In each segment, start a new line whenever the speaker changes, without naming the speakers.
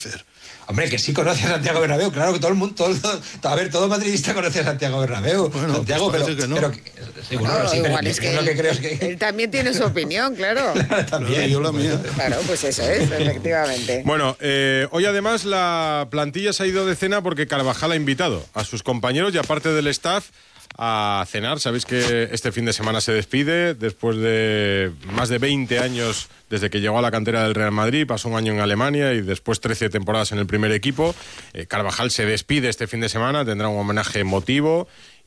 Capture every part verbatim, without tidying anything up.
Hombre, que sí conoce a Santiago Bernabéu, claro que todo el mundo, todo, todo, a ver, todo madridista conoce a Santiago Bernabéu.
Bueno,
Santiago,
pues
pero,
que no.
pero sí, bueno,
No,
sí,
igual
pero
es que,
es lo que
él,
creo es que
él también tiene su opinión, claro.
también.
Yo la mía.
Claro, pues eso es, efectivamente.
Bueno, eh, hoy además la plantilla se ha ido de cena porque Carvajal ha invitado a sus compañeros y aparte del staff a cenar. Sabéis que este fin de semana se despide después de más de veinte años desde que llegó a la cantera del Real Madrid, pasó un año en Alemania y después trece temporadas en el primer equipo. Eh, Carvajal se despide este fin de semana, tendrá un homenaje emotivo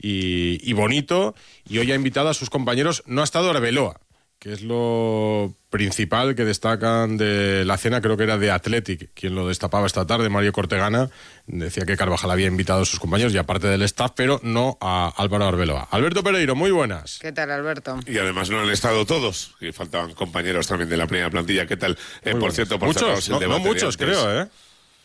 y, y bonito, y hoy ha invitado a sus compañeros. No ha estado Arbeloa, que es lo principal que destacan de la cena, creo que era de Athletic, quien lo destapaba esta tarde, Mario Cortegana, decía que Carvajal había invitado a sus compañeros y aparte del staff, pero no a Álvaro Arbeloa. Alberto Pereiro, muy buenas.
¿Qué tal, Alberto?
Y además no han estado todos, y faltaban compañeros también de la primera plantilla. ¿Qué tal? Eh, por cierto, por
muchos, no, no muchos, de creo, ¿eh?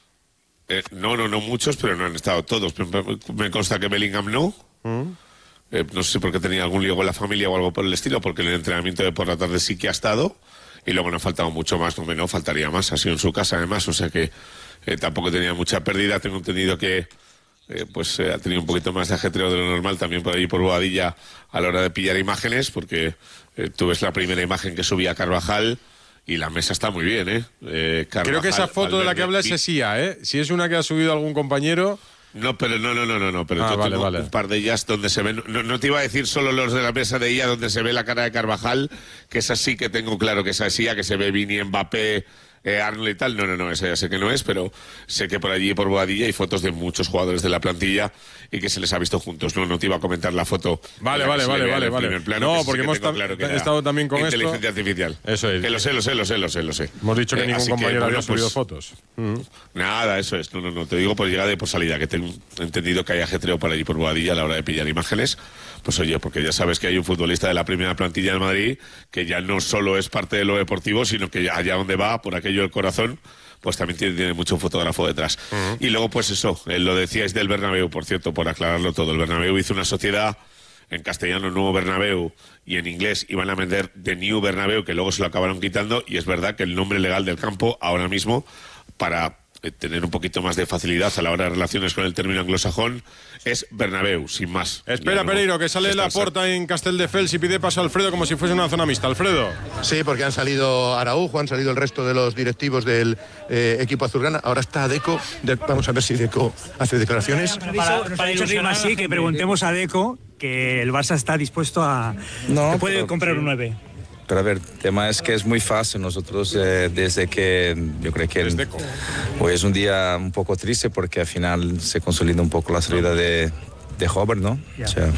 ¿eh? No, no, no muchos, pero no han estado todos. Me consta que Bellingham no. ¿Mm? Eh, no sé por qué tenía algún lío con la familia o algo por el estilo, porque en el entrenamiento de por la tarde sí que ha estado, y luego no ha faltado mucho más, no, no faltaría más, ha sido en su casa además, o sea que eh, tampoco tenía mucha pérdida. Tengo entendido que eh, pues eh, ha tenido un poquito más de ajetreo de lo normal también por ahí por Boadilla a la hora de pillar imágenes, porque eh, tú ves la primera imagen que subía Carvajal y la mesa está muy bien, ¿eh? eh Carvajal,
creo que esa foto de la que habla es Esía, ¿eh? Si es una que ha subido algún compañero...
No, pero no, no, no, no, no, pero
ah,
yo
vale,
tengo
vale.
un par de ellas donde se ven, no, no te iba a decir solo los de la mesa de ella donde se ve la cara de Carvajal, que esa sí que tengo claro que esa es ella, que se ve Vini, Mbappé, eh, Arnold y tal. No, no, no, esa ya sé que no es, pero sé que por allí, por Boadilla, hay fotos de muchos jugadores de la plantilla y que se les ha visto juntos. No, no te iba a comentar la foto.
Vale, vale, vale, vale, vale.
Plano,
no, porque hemos
claro que
estado también con
inteligencia
esto.
artificial.
Eso es.
Que lo sé, lo sé, lo sé, lo sé, lo sé.
Hemos dicho que
eh,
ningún compañero
que, bueno,
había subido
pues,
fotos. Uh-huh.
Nada, eso es. No, no, no. Te digo por llegada y por salida, que tengo entendido que hay ajetreo por allí por Boadilla a la hora de pillar imágenes. Pues oye, porque ya sabes que hay un futbolista de la primera plantilla del Madrid que ya no solo es parte de lo deportivo, sino que allá donde va, por aquello del corazón, pues también tiene, tiene mucho fotógrafo detrás. Uh-huh. Y luego, pues eso, eh, lo decíais del Bernabéu, por cierto, por aclararlo todo. El Bernabéu hizo una sociedad, en castellano Nuevo Bernabéu, y en inglés iban a vender The New Bernabéu, que luego se lo acabaron quitando, y es verdad que el nombre legal del campo, ahora mismo, para eh, tener un poquito más de facilidad a la hora de relaciones con el término anglosajón, es Bernabéu, sin más.
Espera, no, Pereiro, que sale la porta en Castelldefels y pide paso a Alfredo como si fuese una zona mixta. Alfredo.
Sí, porque han salido Araujo, han salido el resto de los directivos del eh, equipo azulgrana. Ahora está Deco. De, vamos a ver si Deco hace declaraciones.
Para, para eso rima así, que preguntemos a Deco que el Barça está dispuesto a...
No,
que puede
pero,
comprar un nueve.
Pero a ver, el tema es que es muy fácil. Nosotros eh, desde que, yo creo que el, hoy es un día un poco triste porque al final se consolida un poco la salida de, de Hover, ¿no?
Yeah.
O sea,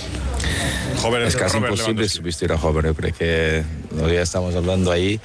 Joven,
es casi
Robert
imposible substituir a Hover. Yo creo que hoy estamos hablando ahí.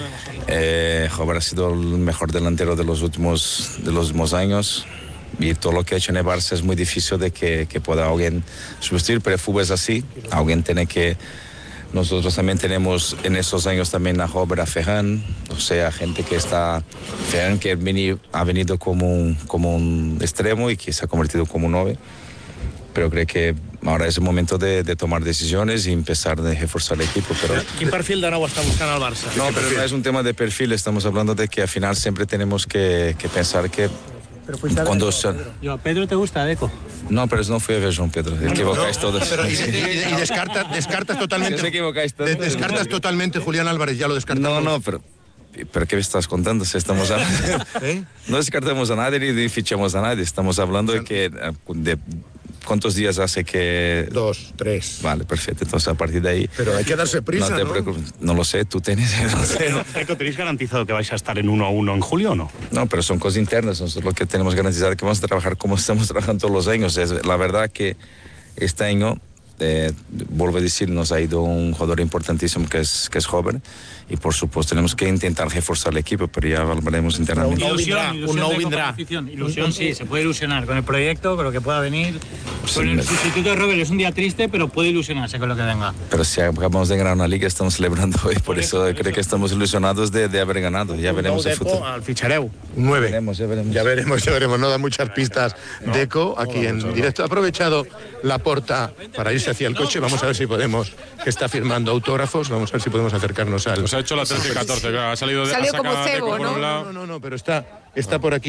Eh, Hover ha sido el mejor delantero de los últimos, de los últimos años. Y todo lo que ha hecho en el Barça es muy difícil de que, que pueda alguien sustituir, pero el fútbol es así. Alguien tiene que... Nosotros también tenemos en estos años también a Robert, a Ferran, o sea, gente que está... Ferran que ha venido como un, como un extremo y que se ha convertido como un nueve. Pero creo que ahora es el momento de, de tomar decisiones y empezar a reforzar el equipo. Pero...
¿Qué perfil de nou està buscant el Barça?
No, pero no es un tema de perfil, estamos hablando de que al final siempre tenemos que, que pensar que... Cuando son...
Yo, ¿Pedro te gusta, Deco?
No, pero no fui a ver Joan Pedro. Equivocáis todos.
Pero, y, y, y descartas, descartas totalmente.
Si os equivocáis todos.
De, descartas totalmente Julián Álvarez, ya lo descartamos.
No, no, pero. ¿Pero qué me estás contando? Si estamos hablando... ¿Eh? No descartamos a nadie ni fichamos a nadie. Estamos hablando de que. De, ¿Cuántos días hace que...?
Dos, tres.
Vale, perfecto. Entonces, a partir de ahí...
Pero hay que darse prisa,
no te
¿no?
preocupes. No lo sé, tú tienes... No sé.
Deco, ¿tenéis garantizado que vais a estar en uno a uno en julio o no?
No, pero son cosas internas. Nosotros lo que tenemos garantizado es que vamos a trabajar como estamos trabajando todos los años. Es, la verdad que este año, eh, vuelvo a decir, nos ha ido un jugador importantísimo que es, que es joven. Y por supuesto tenemos que intentar reforzar el equipo, pero ya hablaremos internamente.
Ilusión, ilusión, un no vendrá. Ilusión, sí, se puede ilusionar con el proyecto, con lo que pueda venir. Con el sustituto de Robert es un día triste, pero puede ilusionarse con lo que venga.
Pero si acabamos de ganar una liga, estamos celebrando hoy, por, por eso, eso creo eso. que estamos ilusionados de, de haber ganado. Ya veremos el futuro.
Al fichareu.
Nueve.
Ya veremos, ya veremos.
Ya veremos, ya veremos. No da muchas pistas. Deco, aquí en directo. Ha aprovechado la porta para irse dirigirse hacia el coche. Vamos a ver si podemos, que está firmando autógrafos, vamos a ver si podemos acercarnos al...
Pues ha hecho la trece y catorce, claro, ha salido de...
Salió
ha sacado
como
a Deco
cebo,
por
¿no?
un lado.
No, no, no, pero está, está por aquí.